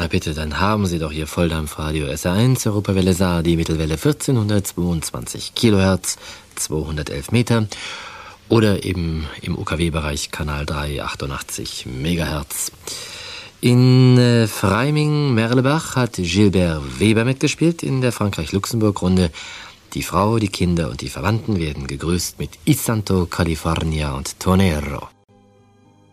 bitte, dann haben Sie doch Ihr Volldampfradio SR1, Europawelle Saar, die Mittelwelle 1422 Kilohertz, 211 Meter. Oder eben im UKW-Bereich Kanal 3, 88 Megahertz. In Freiming-Merlebach hat Gilbert Weber mitgespielt in der Frankreich-Luxemburg-Runde. Die Frau, die Kinder und die Verwandten werden gegrüßt mit I Santo California und Tonero.